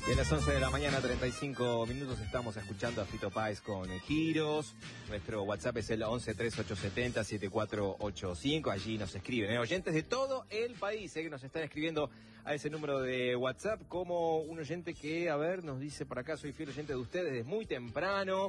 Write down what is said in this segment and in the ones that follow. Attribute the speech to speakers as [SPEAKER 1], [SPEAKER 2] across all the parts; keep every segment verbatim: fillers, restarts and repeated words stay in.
[SPEAKER 1] Y a las once de la mañana, treinta y cinco minutos, estamos escuchando a Fito Páez con Giros. Nuestro WhatsApp es el once tres ocho siete cero siete cuatro ocho cinco. Allí nos escriben, ¿eh? Oyentes de todo el país, ¿eh? Que nos están escribiendo a ese número de WhatsApp. Como un oyente que, a ver, nos dice por acá: soy fiel oyente de ustedes desde muy temprano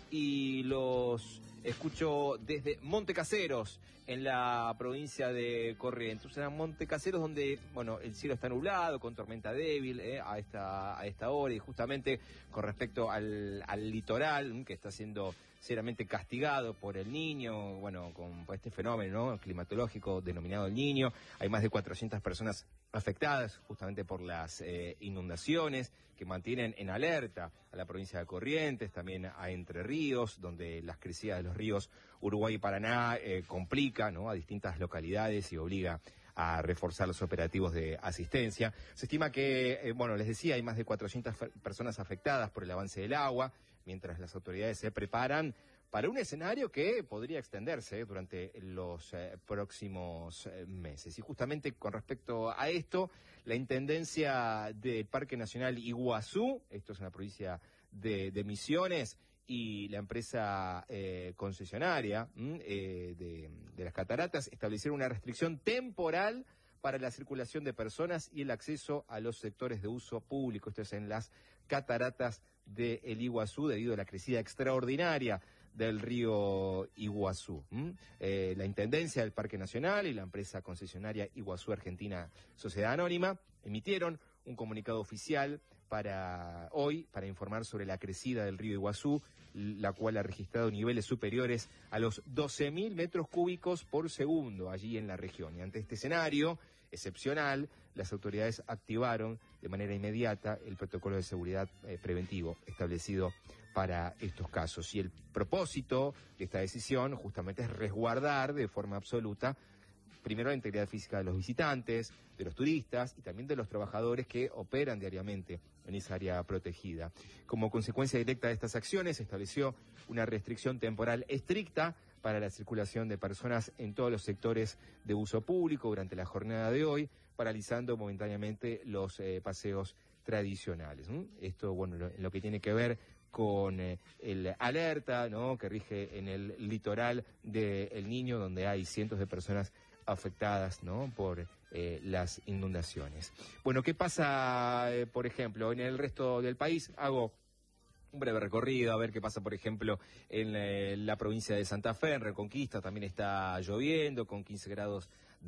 [SPEAKER 1] y los escucho desde Montecaseros, en la provincia de Corrientes. Será Montecaseros, donde, bueno, el cielo está nublado, con tormenta débil eh, a esta a esta hora, y justamente con respecto al, al litoral, que está siendo seriamente castigado por el Niño, bueno, con por este fenómeno, ¿no?, climatológico denominado el Niño. Hay más de cuatrocientas personas afectadas justamente por las eh, inundaciones que mantienen en alerta a la provincia de Corrientes, también a Entre Ríos, donde las crecidas de los ríos Uruguay y Paraná eh, complica, ¿no?, a distintas localidades y obliga a reforzar los operativos de asistencia. Se estima que, eh, bueno, les decía, hay más de cuatrocientas personas afectadas por el avance del agua, mientras las autoridades se preparan para un escenario que podría extenderse durante los eh, próximos eh, meses. Y justamente con respecto a esto, la Intendencia del Parque Nacional Iguazú, esto es una provincia de, de Misiones, y la empresa eh, concesionaria eh, de, de las cataratas establecieron una restricción temporal para la circulación de personas y el acceso a los sectores de uso público. Esto es en las cataratas del Iguazú, debido a la crecida extraordinaria del río Iguazú. ¿Mm? Eh, la Intendencia del Parque Nacional y la empresa concesionaria Iguazú Argentina Sociedad Anónima emitieron un comunicado oficial para hoy, para informar sobre la crecida del río Iguazú, la cual ha registrado niveles superiores a los doce mil metros cúbicos por segundo allí en la región. Y ante este escenario excepcional, las autoridades activaron de manera inmediata el protocolo de seguridad eh, preventivo establecido para estos casos. Y el propósito de esta decisión justamente es resguardar de forma absoluta, primero, la integridad física de los visitantes, de los turistas y también de los trabajadores que operan diariamente en esa área protegida. Como consecuencia directa de estas acciones, se estableció una restricción temporal estricta para la circulación de personas en todos los sectores de uso público durante la jornada de hoy, paralizando momentáneamente los eh, paseos tradicionales. ¿Mm? Esto, bueno, lo, lo que tiene que ver con eh, el alerta, ¿no?, que rige en el litoral de El Niño, donde hay cientos de personas afectadas, ¿no?, por eh, las inundaciones. Bueno, ¿qué pasa, eh, por ejemplo, en el resto del país? Hago un breve recorrido, a ver qué pasa, por ejemplo, en eh, la provincia de Santa Fe, en Reconquista, también está lloviendo, con quince grados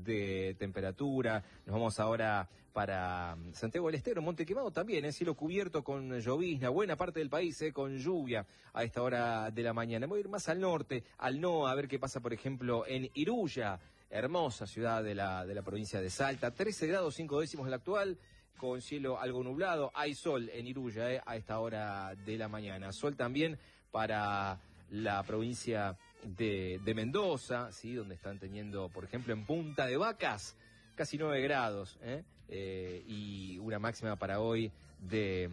[SPEAKER 1] de temperatura. Nos vamos ahora para Santiago del Estero, Monte Quemado también, en cielo cubierto con llovizna, buena parte del país eh, con lluvia a esta hora de la mañana. Voy a ir más al norte, al N O A, a ver qué pasa, por ejemplo, en Iruya, hermosa ciudad de la, de la provincia de Salta, trece grados cinco décimos en la actual, con cielo algo nublado. Hay sol en Iruya eh, a esta hora de la mañana. Sol también para la provincia de, de Mendoza, ¿sí?, donde están teniendo, por ejemplo, en Punta de Vacas, casi nueve grados, ¿eh? Eh, y una máxima para hoy de,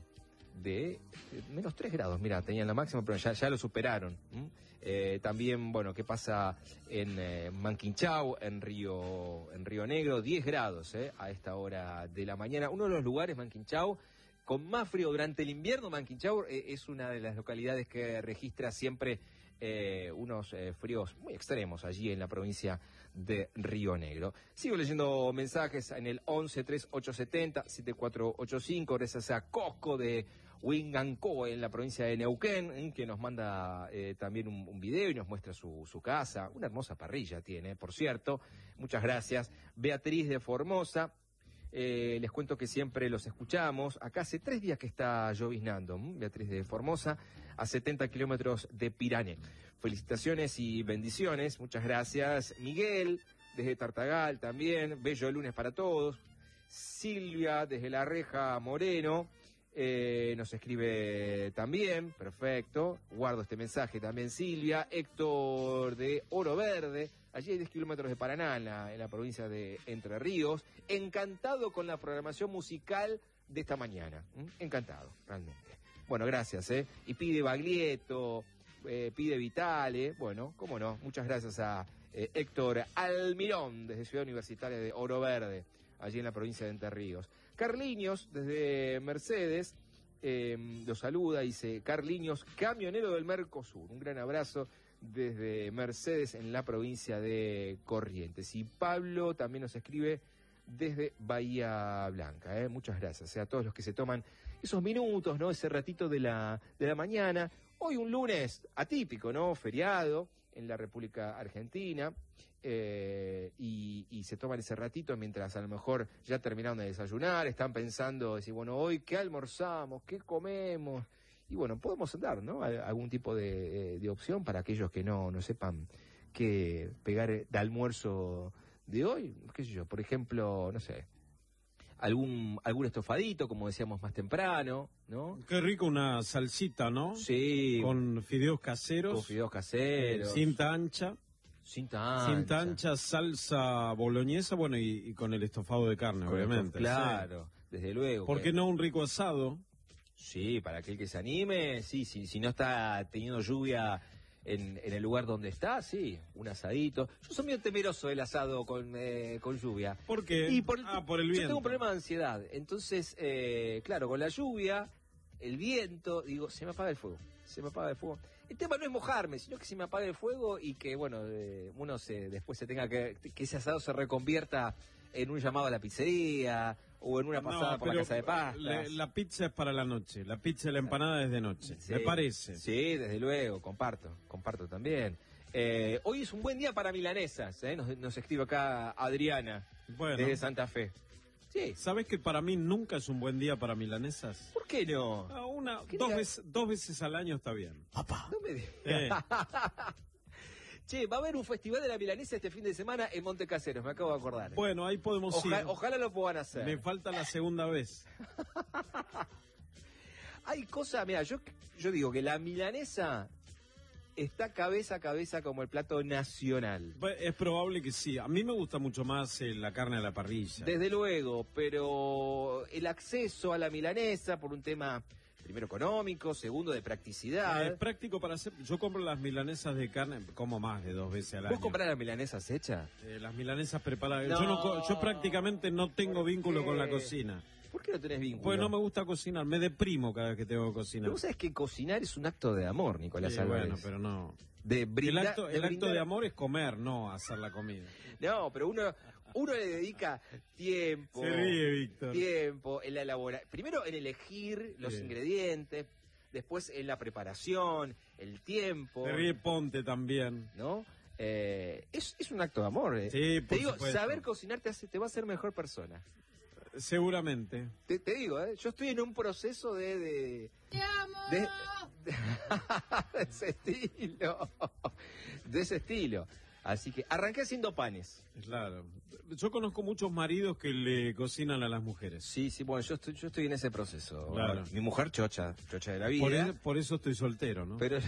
[SPEAKER 1] de, de menos tres grados. Mira, tenían la máxima, pero ya, ya lo superaron. ¿Mm? Eh, también, bueno, ¿qué pasa en eh, Manquinchau, en Río, en Río Negro? diez grados ¿eh? a esta hora de la mañana. Uno de los lugares, Manquinchau, con más frío durante el invierno. Manquinchau eh, es una de las localidades que registra siempre eh, unos eh, fríos muy extremos allí en la provincia de Río Negro. Sigo leyendo mensajes en el once tres ocho siete cero siete cuatro ocho cinco, gracias a Cosco de Huingancó, en la provincia de Neuquén, que nos manda eh, también un, un video y nos muestra su, su casa. Una hermosa parrilla tiene, por cierto. Muchas gracias. Beatriz de Formosa. Eh, les cuento que siempre los escuchamos. Acá hace tres días que está lloviznando. ¿m? Beatriz de Formosa, a setenta kilómetros de Pirané. Felicitaciones y bendiciones. Muchas gracias. Miguel, desde Tartagal también. Bello lunes para todos. Silvia, desde La Reja Moreno. Eh, nos escribe también, perfecto, guardo este mensaje también Silvia. Héctor de Oro Verde, allí hay diez kilómetros de Paraná, en la, en la provincia de Entre Ríos. Encantado con la programación musical de esta mañana, ¿Mm? encantado, realmente. Bueno, gracias, ¿eh? Y pide Baglietto, eh, pide Vitale, bueno, cómo no, muchas gracias a eh, Héctor Almirón, desde Ciudad Universitaria de Oro Verde, allí en la provincia de Entre Ríos. Carliños, desde Mercedes, eh, lo saluda, dice Carliños, camionero del Mercosur. Un gran abrazo desde Mercedes en la provincia de Corrientes. Y Pablo también nos escribe desde Bahía Blanca. ¿eh? Muchas gracias ¿eh? a todos los que se toman esos minutos, ¿no? Ese ratito de la, de la mañana. Hoy un lunes atípico, ¿no? Feriado en la República Argentina. Eh, y, y se toman ese ratito mientras a lo mejor ya terminaron de desayunar, están pensando, decir, bueno, hoy qué almorzamos, qué comemos. Y bueno, podemos dar, ¿no? Algún tipo de, de opción para aquellos que no, no sepan qué pegar de almuerzo de hoy. Qué sé yo, por ejemplo, no sé, algún algún estofadito, como decíamos más temprano, ¿no?
[SPEAKER 2] Qué rico una salsita, ¿no?
[SPEAKER 1] Sí.
[SPEAKER 2] Con fideos caseros.
[SPEAKER 1] Con fideos caseros.
[SPEAKER 2] Eh, cinta ancha.
[SPEAKER 1] Cinta ancha.
[SPEAKER 2] Cinta ancha, salsa boloñesa, bueno, y, y con el estofado de carne,
[SPEAKER 1] con
[SPEAKER 2] obviamente.
[SPEAKER 1] El, claro, sí. Desde luego.
[SPEAKER 2] ¿Por qué no un rico asado?
[SPEAKER 1] Sí, para aquel que se anime, sí, sí, si no está teniendo lluvia en, en el lugar donde está, sí, un asadito. Yo soy medio temeroso del asado con, eh, con lluvia.
[SPEAKER 2] ¿Por qué?
[SPEAKER 1] Y por el,
[SPEAKER 2] ah, por el viento.
[SPEAKER 1] Yo tengo un problema de ansiedad, entonces, eh, claro, con la lluvia, el viento, digo, se me apaga el fuego, se me apaga el fuego. El tema no es mojarme, sino que se me apague el fuego y que, bueno, eh, uno se después se tenga que, que ese asado se reconvierta en un llamado a la pizzería o en una pasada no, por la casa de pastas.
[SPEAKER 2] La, la pizza es para la noche, la pizza y la empanada es de noche,
[SPEAKER 1] sí,
[SPEAKER 2] me parece.
[SPEAKER 1] Sí, desde luego, comparto, comparto también. Eh, hoy es un buen día para milanesas, ¿eh? nos, nos escribe acá Adriana, bueno, desde Santa Fe. Sí.
[SPEAKER 2] ¿Sabes que para mí nunca es un buen día para milanesas?
[SPEAKER 1] ¿Por qué no?
[SPEAKER 2] Ah, una, dos, veces, dos veces al año está bien.
[SPEAKER 1] Papá. No me digas. Eh. Che, va a haber un festival de la milanesa este fin de semana en Monte Caseros, me acabo de acordar.
[SPEAKER 2] Bueno, ahí podemos
[SPEAKER 1] Oja,
[SPEAKER 2] ir.
[SPEAKER 1] Ojalá lo puedan hacer.
[SPEAKER 2] Me falta la segunda vez.
[SPEAKER 1] Hay cosas, mira, yo, yo digo que la milanesa está cabeza a cabeza como el plato nacional.
[SPEAKER 2] Es probable que sí. A mí me gusta mucho más eh, la carne a la parrilla.
[SPEAKER 1] Desde luego, pero el acceso a la milanesa por un tema... Primero económico, segundo de practicidad.
[SPEAKER 2] Es práctico para hacer. Yo compro las milanesas de carne, como más de dos veces al año.
[SPEAKER 1] ¿Vos comprás las milanesas hechas?
[SPEAKER 2] Eh, las milanesas preparadas.
[SPEAKER 1] No.
[SPEAKER 2] Yo, no, yo prácticamente no tengo vínculo con la cocina.
[SPEAKER 1] ¿Por qué no tenés vínculo?
[SPEAKER 2] Pues no me gusta cocinar, me deprimo cada vez que tengo que cocinar.
[SPEAKER 1] Pero vos sabés que cocinar es un acto de amor, Nicolás
[SPEAKER 2] sí,
[SPEAKER 1] Álvarez.
[SPEAKER 2] Bueno, pero no.
[SPEAKER 1] De brinda,
[SPEAKER 2] el acto,
[SPEAKER 1] de,
[SPEAKER 2] el
[SPEAKER 1] brindar...
[SPEAKER 2] acto de amor es comer, no hacer la comida.
[SPEAKER 1] No, pero uno... Uno le dedica tiempo,
[SPEAKER 2] Se ríe, Víctor.
[SPEAKER 1] tiempo en la elaboración, primero en elegir los sí. ingredientes, después en la preparación, el tiempo.
[SPEAKER 2] Se ríe Ponte también.
[SPEAKER 1] ¿No? Eh, es, es un acto de amor. Eh.
[SPEAKER 2] Sí, por
[SPEAKER 1] te digo,
[SPEAKER 2] supuesto.
[SPEAKER 1] Saber cocinar te, hace, te va a hacer mejor persona.
[SPEAKER 2] Seguramente.
[SPEAKER 1] Te, te digo, ¿eh? Yo estoy en un proceso de... de
[SPEAKER 3] ¡Te amo!
[SPEAKER 1] De, de, de ese estilo. De ese estilo. Así que arranqué haciendo panes.
[SPEAKER 2] Claro. Yo conozco muchos maridos que le cocinan a las mujeres.
[SPEAKER 1] Sí, sí, bueno, yo estoy, yo estoy en ese proceso.
[SPEAKER 2] Claro.
[SPEAKER 1] Mi mujer chocha, chocha de la vida.
[SPEAKER 2] Por, el, por eso estoy soltero, ¿no?
[SPEAKER 1] Pero...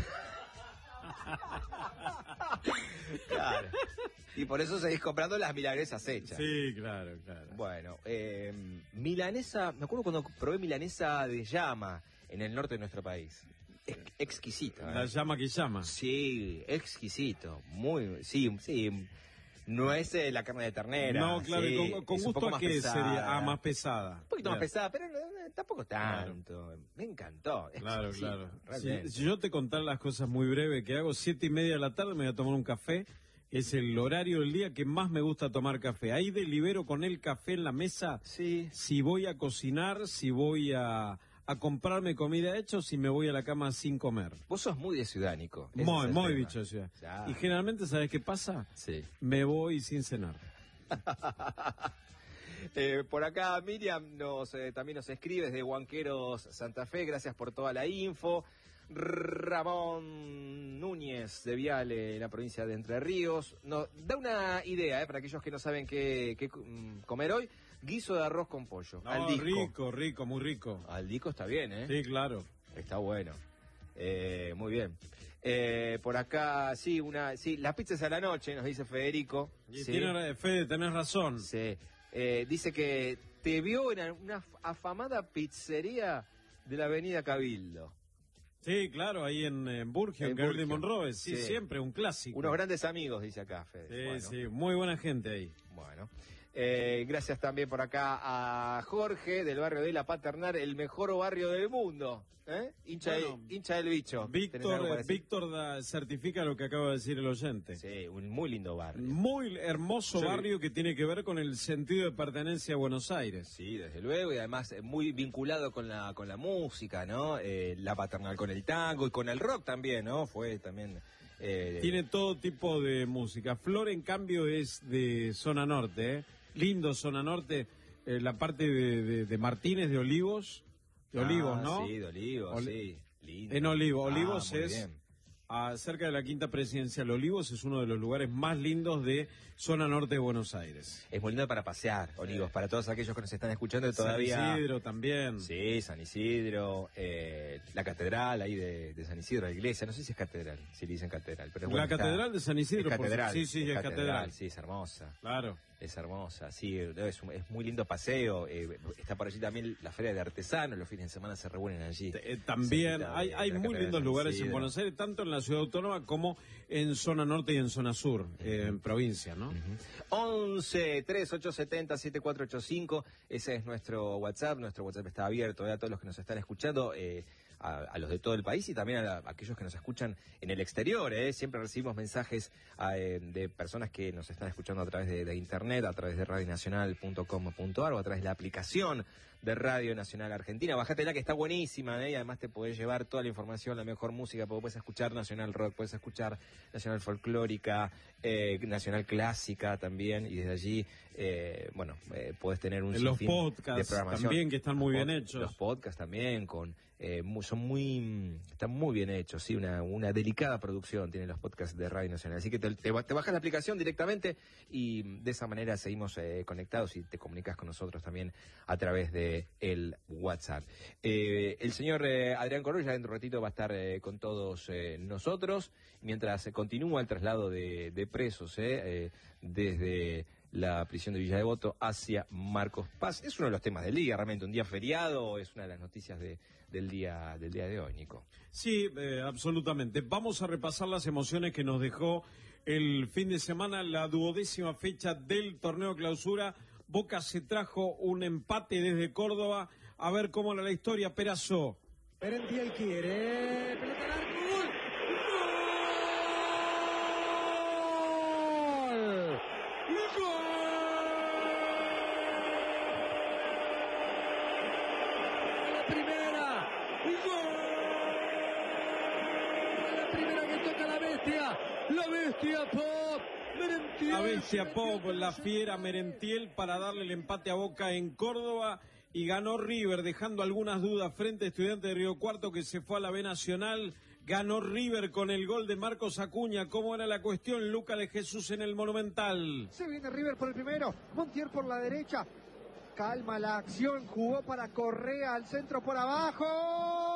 [SPEAKER 1] Claro. Y por eso seguís comprando las milanesas hechas.
[SPEAKER 2] Sí, claro, claro.
[SPEAKER 1] Bueno, eh, milanesa, me acuerdo cuando probé milanesa de llama en el norte de nuestro país. Ex exquisito. ¿eh?
[SPEAKER 2] La llama que llama.
[SPEAKER 1] Sí, exquisito. Muy, sí, sí. No es eh, la carne de ternera.
[SPEAKER 2] No, claro,
[SPEAKER 1] sí,
[SPEAKER 2] con, con gusto a qué sería. Ah, más pesada.
[SPEAKER 1] Un poquito
[SPEAKER 2] claro.
[SPEAKER 1] más pesada, pero no, no, tampoco tanto. Claro. Me encantó.
[SPEAKER 2] Claro, claro. Si, si yo te contara las cosas muy breves que hago, siete y media de la tarde me voy a tomar un café. Es el horario del día que más me gusta tomar café. Ahí delibero con el café en la mesa.
[SPEAKER 1] Sí.
[SPEAKER 2] Si voy a cocinar, si voy a... a comprarme comida hecha o si me voy a la cama sin comer.
[SPEAKER 1] Vos sos muy de ciudad, Nico.
[SPEAKER 2] Muy, es muy bicho de ciudad. Ya. Y generalmente, ¿sabes qué pasa?
[SPEAKER 1] Sí.
[SPEAKER 2] Me voy sin cenar.
[SPEAKER 1] eh, por acá Miriam nos eh, también nos escribe desde Huanqueros, Santa Fe. Gracias por toda la info. Ramón Núñez de Viale, en la provincia de Entre Ríos, nos da una idea eh, para aquellos que no saben qué, qué comer hoy. Guiso de arroz con pollo.
[SPEAKER 2] No,
[SPEAKER 1] al disco.
[SPEAKER 2] rico, rico, muy rico.
[SPEAKER 1] Al disco está bien, ¿eh?
[SPEAKER 2] Sí, claro.
[SPEAKER 1] Está bueno. Eh, muy bien. Eh, por acá, sí, una, sí, las pizzas a la noche, nos dice Federico.
[SPEAKER 2] Y
[SPEAKER 1] sí.
[SPEAKER 2] tiene, Fede, tenés razón.
[SPEAKER 1] Sí. Eh, dice que te vio en una afamada pizzería de la avenida Cabildo.
[SPEAKER 2] Sí, claro, ahí en, en Burgio, en, en Gabriel de Monroe. Sí, sí, siempre, un clásico.
[SPEAKER 1] Unos grandes amigos, dice acá, Fede.
[SPEAKER 2] Sí,
[SPEAKER 1] bueno.
[SPEAKER 2] sí, muy buena gente ahí.
[SPEAKER 1] Bueno. Eh, gracias también por acá a Jorge del barrio de La Paternal, el mejor barrio del mundo. ¿Eh? Hincha, bueno, de, hincha del bicho.
[SPEAKER 2] Víctor, Víctor da, certifica lo que acaba de decir el oyente.
[SPEAKER 1] Sí, un muy lindo barrio.
[SPEAKER 2] Muy hermoso sí. barrio que tiene que ver con el sentido de pertenencia a Buenos Aires.
[SPEAKER 1] Sí, desde luego, y además muy vinculado con la con la música, ¿no? Eh, La Paternal con el tango y con el rock también, ¿no? Fue también... Eh,
[SPEAKER 2] tiene todo tipo de música. Flor, en cambio, es de zona norte, ¿eh? Lindo zona norte, eh, la parte de, de, de Martínez, de Olivos. De
[SPEAKER 1] ah,
[SPEAKER 2] Olivos, ¿no?
[SPEAKER 1] Sí, de Olivos, Oli sí. Lindo.
[SPEAKER 2] En Olivos. Olivos
[SPEAKER 1] ah,
[SPEAKER 2] es a, cerca de la Quinta Presidencial. Olivos es uno de los lugares más lindos de zona norte de Buenos Aires.
[SPEAKER 1] Es muy lindo para pasear, Olivos, sí. para todos aquellos que nos están escuchando todavía.
[SPEAKER 2] San Isidro también.
[SPEAKER 1] Sí, San Isidro, eh, la catedral ahí de, de San Isidro, la iglesia, no sé si es catedral, si le dicen catedral. Pero
[SPEAKER 2] la
[SPEAKER 1] bueno,
[SPEAKER 2] catedral
[SPEAKER 1] está,
[SPEAKER 2] de San Isidro.
[SPEAKER 1] Es catedral,
[SPEAKER 2] por... Sí, sí,
[SPEAKER 1] es,
[SPEAKER 2] es
[SPEAKER 1] catedral,
[SPEAKER 2] catedral.
[SPEAKER 1] Sí, es hermosa.
[SPEAKER 2] Claro.
[SPEAKER 1] Es hermosa, sí, es, un, es muy lindo paseo. Eh, está por allí también la Feria de Artesanos, los fines de semana se reúnen allí.
[SPEAKER 2] Eh, también de, hay, hay muy lindos lugares en Buenos Aires, tanto en la ciudad autónoma como en zona norte y en zona sur, uh-huh. eh, en provincia, ¿no?
[SPEAKER 1] Uh-huh. once, treinta y ocho setenta, setenta y cuatro ochenta y cinco, ese es nuestro WhatsApp, nuestro WhatsApp está abierto, ¿eh? A todos los que nos están escuchando. Eh, A, a los de todo el país y también a, la, a aquellos que nos escuchan en el exterior. ¿eh? Siempre recibimos mensajes a, eh, de personas que nos están escuchando a través de, de internet, a través de radio nacional punto com punto a r o a través de la aplicación de Radio Nacional Argentina. Bájatela, que está buenísima, ¿eh? Y además te podés llevar toda la información, la mejor música, porque puedes escuchar Nacional Rock, puedes escuchar Nacional Folclórica, eh, Nacional Clásica también, y desde allí, eh, bueno, eh, puedes tener un
[SPEAKER 2] los
[SPEAKER 1] sinfín
[SPEAKER 2] podcasts
[SPEAKER 1] de programación.
[SPEAKER 2] También, que están muy
[SPEAKER 1] los
[SPEAKER 2] bien hechos.
[SPEAKER 1] Los podcasts también, con eh, muy, son muy, están muy bien hechos, sí, una, una delicada producción tienen los podcasts de Radio Nacional. Así que te, te, te bajas la aplicación directamente y de esa manera seguimos eh, conectados y te comunicas con nosotros también a través de el WhatsApp. Eh, el señor eh, Adrián Corroy ya dentro de un ratito va a estar eh, con todos eh, nosotros, mientras eh, continúa el traslado de, de presos eh, eh, desde la prisión de Villa Devoto hacia Marcos Paz. Es uno de los temas del día, realmente, un día feriado, es una de las noticias de, del día del día de hoy, Nico.
[SPEAKER 2] Sí, eh, absolutamente. Vamos a repasar las emociones que nos dejó el fin de semana, la duodécima fecha del torneo clausura. Boca se trajo un empate desde Córdoba. A ver cómo era la historia. Perazo.
[SPEAKER 3] Merentiel quiere. Pelota al arco. ¡Gol! ¡Gol! ¡Gol! La primera. ¡Gol! La primera que toca la bestia. La bestia Pop. Merentiel.
[SPEAKER 2] La bestia Pop, la fiera Merentiel, para darle el empate a Boca en Córdoba, y ganó River, dejando algunas dudas frente a Estudiantes de Río Cuarto, que se fue a la B Nacional. Ganó River con el gol de Marcos Acuña. ¿Cómo era la cuestión, Luca de Jesús, en el Monumental?
[SPEAKER 3] Se viene River por el primero, Montiel por la derecha. Calma la acción, jugó para Correa al centro por abajo.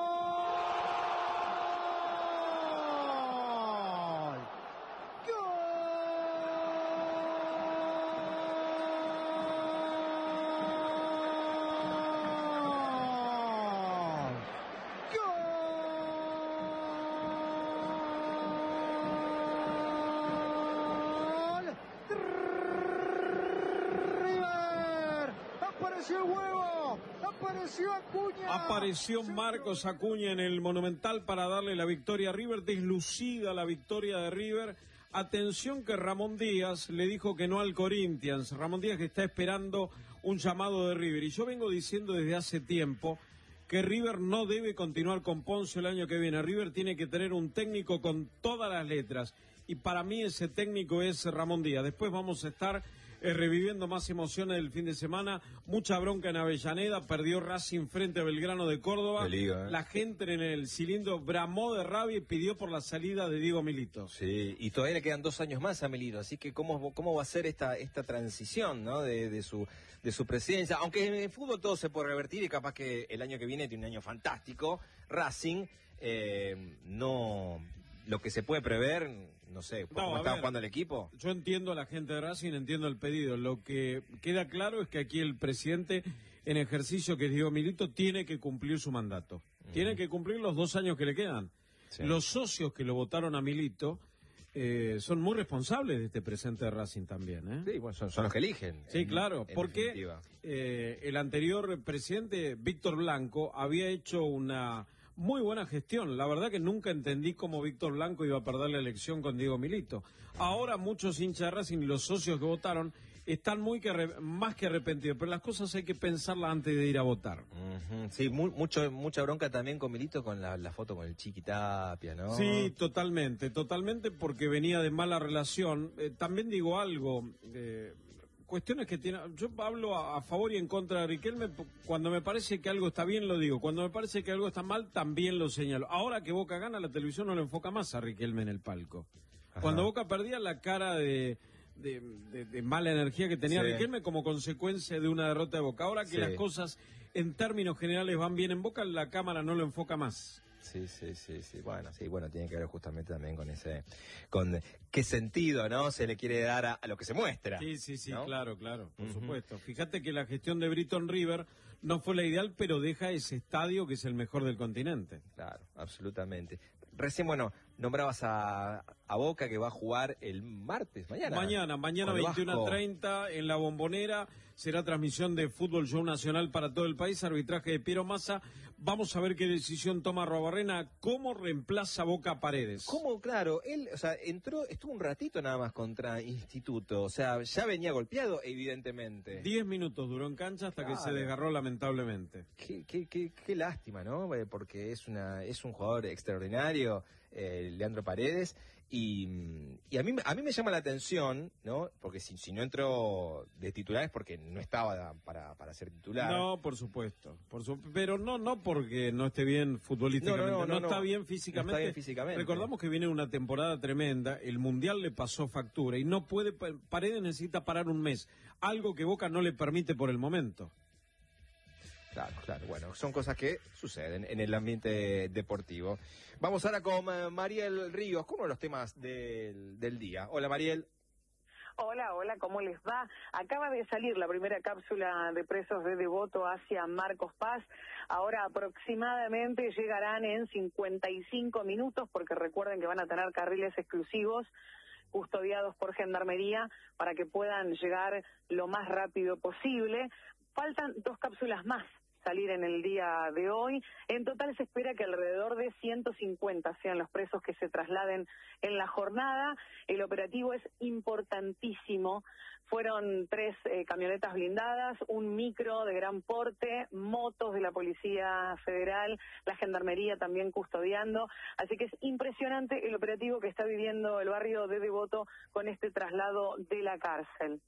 [SPEAKER 3] Apareció el huevo, apareció Acuña.
[SPEAKER 2] Apareció Marcos Acuña en el Monumental para darle la victoria a River, deslucida la victoria de River. Atención que Ramón Díaz le dijo que no al Corinthians. Ramón Díaz, que está esperando un llamado de River. Y yo vengo diciendo desde hace tiempo que River no debe continuar con Ponce el año que viene. River tiene que tener un técnico con todas las letras. Y para mí ese técnico es Ramón Díaz. Después vamos a estar Eh, reviviendo más emociones del fin de semana. Mucha bronca en Avellaneda, perdió Racing frente a Belgrano de Córdoba.
[SPEAKER 1] De Liga, ¿eh?
[SPEAKER 2] La gente en el cilindro bramó de rabia y pidió por la salida de Diego Milito.
[SPEAKER 1] Sí, y todavía le quedan dos años más a Milito, así que cómo, cómo va a ser esta, esta transición, ¿no? de, de, su, de su presidencia. Aunque en el fútbol todo se puede revertir y capaz que el año que viene tiene un año fantástico. Racing, eh, no... Lo que se puede prever, no sé, ¿cómo
[SPEAKER 2] no,
[SPEAKER 1] estaba
[SPEAKER 2] ver,
[SPEAKER 1] jugando el equipo?
[SPEAKER 2] Yo entiendo a la gente de Racing, entiendo el pedido. Lo que queda claro es que aquí el presidente en ejercicio, que es Diego Milito, tiene que cumplir su mandato. Uh-huh. Tiene que cumplir los dos años que le quedan. Sí. Los socios que lo votaron a Milito eh, son muy responsables de este presente de Racing también, ¿eh?
[SPEAKER 1] Sí, bueno, son, son los que eligen.
[SPEAKER 2] Sí,
[SPEAKER 1] en,
[SPEAKER 2] claro,
[SPEAKER 1] en
[SPEAKER 2] porque eh, el anterior presidente, Víctor Blanco, había hecho una muy buena gestión. La verdad que nunca entendí cómo Víctor Blanco iba a perder la elección con Diego Milito. Ahora muchos hinchas de Racing y los socios que votaron están muy que re, más que arrepentidos, pero las cosas hay que pensarlas antes de ir a votar.
[SPEAKER 1] Uh-huh. Sí, mu mucho, mucha bronca también con Milito con la, la foto con el Chiqui Tapia, ¿no?
[SPEAKER 2] Sí, totalmente, totalmente porque venía de mala relación. Eh, también digo algo, eh, cuestiones que tiene, yo hablo a, a favor y en contra de Riquelme, cuando me parece que algo está bien lo digo, cuando me parece que algo está mal también lo señalo. Ahora que Boca gana, la televisión no lo enfoca más a Riquelme en el palco. Ajá. Cuando Boca perdía, la cara de... De, de, de mala energía que tenía sí. Riquelme como consecuencia de una derrota de Boca. Ahora que sí. las cosas en términos generales van bien en Boca, la cámara no lo enfoca más.
[SPEAKER 1] Sí, sí, sí, sí. Bueno, sí, bueno, tiene que ver justamente también con ese, con qué sentido, ¿no? Se le quiere dar a, a lo que se muestra.
[SPEAKER 2] Sí, sí, sí,
[SPEAKER 1] ¿no?
[SPEAKER 2] Claro, claro, por
[SPEAKER 1] uh-huh.
[SPEAKER 2] supuesto. Fíjate que la gestión de Britton River no fue la ideal, pero deja ese estadio que es el mejor del continente.
[SPEAKER 1] Claro, absolutamente. Recién, bueno, nombrabas a, a Boca que va a jugar el martes, mañana.
[SPEAKER 2] Mañana, mañana veintiuno treinta en La Bombonera. Será transmisión de Fútbol Show Nacional para todo el país, arbitraje de Piero Massa. Vamos a ver qué decisión toma Arruabarrena, cómo reemplaza Boca a Paredes.
[SPEAKER 1] ¿Cómo? Claro, él, o sea, entró, estuvo un ratito nada más contra Instituto, o sea, ya venía golpeado, evidentemente.
[SPEAKER 2] Diez minutos duró en cancha hasta claro. que se desgarró lamentablemente.
[SPEAKER 1] Qué, qué, qué, qué lástima, ¿no? Porque es una, es un jugador extraordinario, eh, Leandro Paredes, y, y a mí a mí me llama la atención, ¿no? Porque si, si no entró de titular es porque no estaba para, para ser titular.
[SPEAKER 2] No, por supuesto, por su, pero no no porque no esté bien futbolísticamente, no, no, no, no, no está bien físicamente.
[SPEAKER 1] No está bien físicamente.
[SPEAKER 2] Recordamos que viene una temporada tremenda, el Mundial le pasó factura y no puede, Paredes necesita parar un mes, algo que Boca no le permite por el momento.
[SPEAKER 1] Claro, claro, bueno, son cosas que suceden en el ambiente deportivo. Vamos ahora con Mariel Ríos, con uno de los temas del, del día. Hola, Mariel.
[SPEAKER 4] Hola, hola, ¿cómo les va? Acaba de salir la primera cápsula de presos de Devoto hacia Marcos Paz. Ahora aproximadamente llegarán en cincuenta y cinco minutos, porque recuerden que van a tener carriles exclusivos custodiados por Gendarmería para que puedan llegar lo más rápido posible. Faltan dos cápsulas más salir en el día de hoy. En total se espera que alrededor de ciento cincuenta sean los presos que se trasladen en la jornada. El operativo es importantísimo. Fueron tres eh, camionetas blindadas, un micro de gran porte, motos de la Policía Federal, la Gendarmería también custodiando. Así que es impresionante el operativo que está viviendo el barrio de Devoto con este traslado de la cárcel.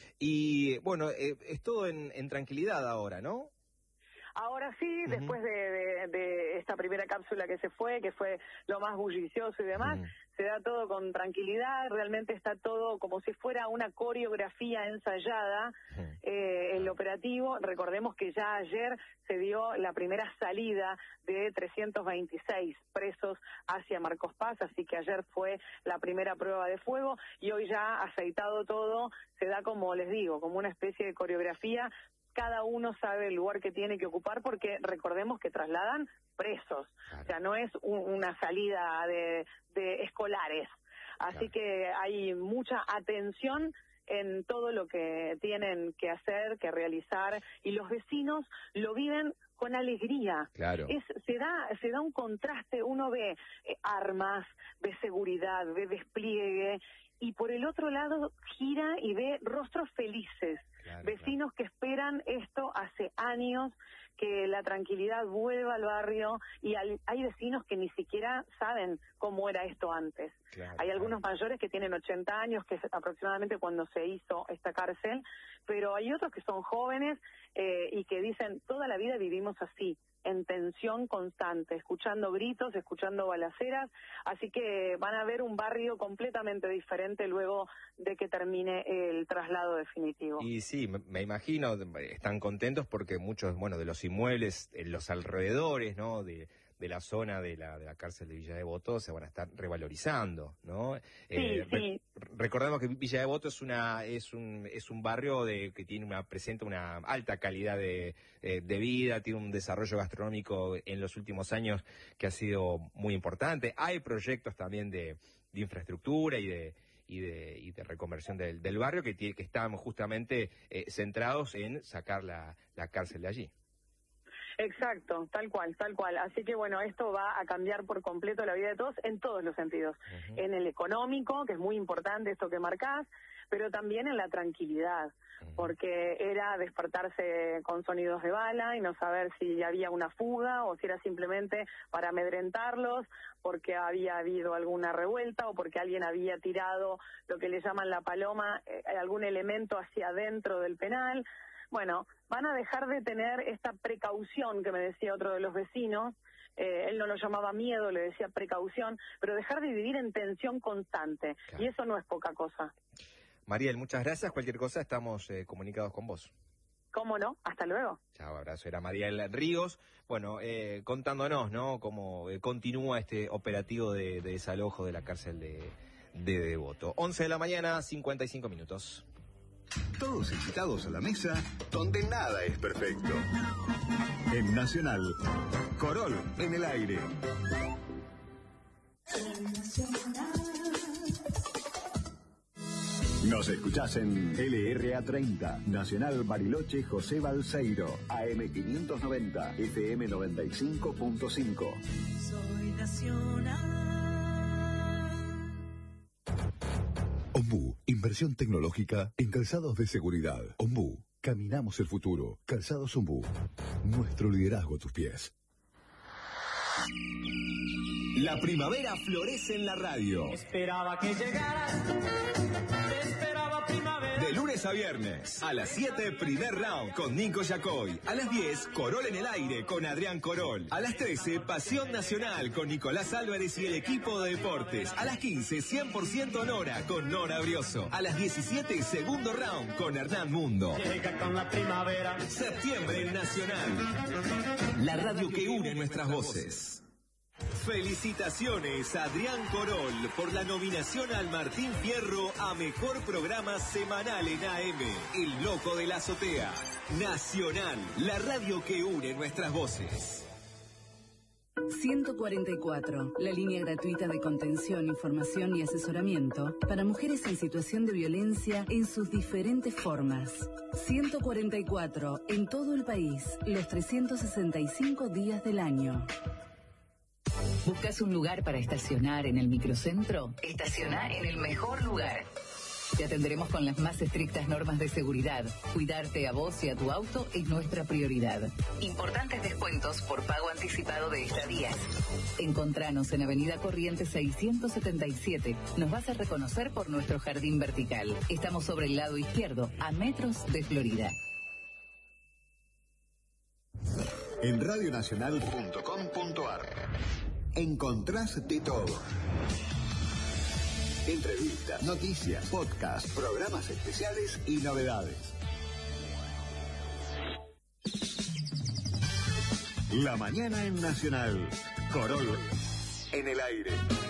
[SPEAKER 1] Y bueno, eh, es todo en, en tranquilidad ahora, ¿no?
[SPEAKER 4] Ahora sí, uh-huh. después de, de, de esta primera cápsula que se fue, que fue lo más bullicioso y demás, uh-huh. se da todo con tranquilidad, realmente está todo como si fuera una coreografía ensayada, uh-huh. eh, el operativo. Recordemos que ya ayer se dio la primera salida de trescientos veintiséis presos hacia Marcos Paz, así que ayer fue la primera prueba de fuego y hoy ya aceitado todo, se da como les digo, como una especie de coreografía. Cada uno sabe el lugar que tiene que ocupar porque recordemos que trasladan presos, claro. O sea, no es un, una salida de, de escolares, así claro. que hay mucha atención en todo lo que tienen que hacer, que realizar, y los vecinos lo viven con alegría.
[SPEAKER 1] Claro.
[SPEAKER 4] Es, se da, se da un contraste, uno ve eh, armas, ve seguridad, ve despliegue, y por el otro lado gira y ve rostros felices. Claro, vecinos claro. que esperan esto hace años, que la tranquilidad vuelva al barrio, y al, hay vecinos que ni siquiera saben cómo era esto antes. Claro, hay algunos claro. mayores que tienen ochenta años, que es aproximadamente cuando se hizo esta cárcel, pero hay otros que son jóvenes eh, y que dicen, toda la vida vivimos así, en tensión constante, escuchando gritos, escuchando balaceras, así que van a ver un barrio completamente diferente luego de que termine el traslado definitivo.
[SPEAKER 1] Y sí, me imagino, están contentos porque muchos, bueno, de los inmuebles en los alrededores, ¿no?, de, de la zona de la, de la cárcel de Villa Devoto se van a estar revalorizando, ¿no?
[SPEAKER 4] Sí,
[SPEAKER 1] eh,
[SPEAKER 4] sí.
[SPEAKER 1] Re recordemos que Villa Devoto es una es un es un barrio de que tiene una presenta una alta calidad de, eh, de vida, tiene un desarrollo gastronómico en los últimos años que ha sido muy importante. Hay proyectos también de de infraestructura y de y de, y de reconversión del, del barrio que, tiene, que están justamente eh, centrados en sacar la, la cárcel de allí.
[SPEAKER 4] Exacto, tal cual, tal cual. Así que bueno, esto va a cambiar por completo la vida de todos en todos los sentidos. Uh-huh. En el económico, que es muy importante esto que marcás, pero también en la tranquilidad, uh-huh. porque era despertarse con sonidos de bala y no saber si había una fuga o si era simplemente para amedrentarlos, porque había habido alguna revuelta o porque alguien había tirado lo que le llaman la paloma, eh, algún elemento hacia adentro del penal. Bueno, van a dejar de tener esta precaución que me decía otro de los vecinos, eh, él no lo llamaba miedo, le decía precaución, pero dejar de vivir en tensión constante, claro. Y eso no es poca cosa.
[SPEAKER 1] Mariel, muchas gracias, cualquier cosa estamos eh, comunicados con vos.
[SPEAKER 4] ¿Cómo no? Hasta luego.
[SPEAKER 1] Chao, abrazo. Era Mariel Ríos, bueno, eh, contándonos, ¿no?, cómo eh, continúa este operativo de, de desalojo de la cárcel de, de Devoto. once de la mañana, cincuenta y cinco minutos.
[SPEAKER 5] Todos invitados a la mesa donde nada es perfecto. En Nacional, Corol en el aire. Nos escuchás en L R A treinta, Nacional Bariloche José Balseiro, A M quinientos noventa, F M noventa y cinco punto cinco.
[SPEAKER 6] Soy Nacional.
[SPEAKER 5] Ombú, inversión tecnológica en calzados de seguridad. Ombú, caminamos el futuro. Calzados Ombú, nuestro liderazgo a tus pies. La primavera florece en la radio.
[SPEAKER 6] Esperaba que llegaras, te esperaba primavera.
[SPEAKER 5] De lunes a viernes, a las siete, primer round con Nico Yacoy. A las diez, Corol en el aire con Adrián Corol. A las trece, Pasión Nacional con Nicolás Álvarez y el equipo de deportes. A las quince, cien por ciento Nora con Nora Brioso. A las diecisiete, segundo round con Hernán Mundo.
[SPEAKER 6] Llega con la primavera.
[SPEAKER 5] Septiembre en Nacional. La radio que une nuestras voces. Felicitaciones a Adrián Corol por la nominación al Martín Fierro a Mejor Programa Semanal en A M. El Loco de la Azotea. Nacional, la radio que une nuestras voces.
[SPEAKER 7] ciento cuarenta y cuatro, la línea gratuita de contención, información y asesoramiento para mujeres en situación de violencia en sus diferentes formas. ciento cuarenta y cuatro, en todo el país, los trescientos sesenta y cinco días del año.
[SPEAKER 8] ¿Buscas un lugar para estacionar en el microcentro? Estaciona en el mejor lugar. Te atenderemos con las más estrictas normas de seguridad. Cuidarte a vos y a tu auto es nuestra prioridad. Importantes descuentos por pago anticipado de estadías. Encontranos en Avenida Corrientes seiscientos setenta y siete. Nos vas a reconocer por nuestro jardín vertical. Estamos sobre el lado izquierdo, a metros de Florida.
[SPEAKER 5] En radionacional punto com punto ar encontrás de todo. Entrevistas, noticias, podcasts, programas especiales y novedades. La mañana en Nacional. Corol en el aire.